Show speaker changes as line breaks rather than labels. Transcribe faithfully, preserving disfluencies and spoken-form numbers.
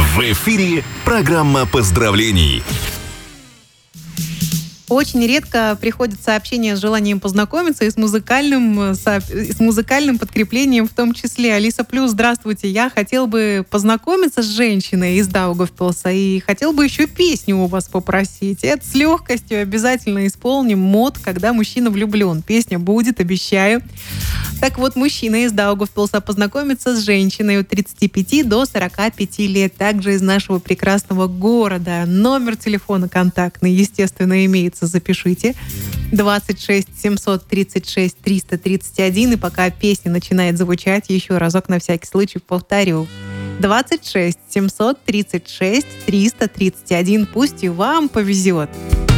В эфире программа поздравлений.
Очень редко приходят сообщения с желанием познакомиться и с музыкальным, с музыкальным подкреплением в том числе. Алиса Плюс, здравствуйте. Я хотел бы познакомиться с женщиной из Даугавпилса и хотел бы еще песню у вас попросить. Это с легкостью обязательно исполним. Мод, когда мужчина влюблен. Песня будет, обещаю. Так вот, мужчина из Даугавпилса познакомится с женщиной от тридцати пяти до сорока пяти лет, также из нашего прекрасного города. Номер телефона контактный, естественно, имеется. Запишите. двадцать шесть семьсот тридцать шесть триста тридцать один. И пока песня начинает звучать, еще разок на всякий случай повторю. двадцать шесть семьсот тридцать шесть триста тридцать один. Пусть и вам повезет.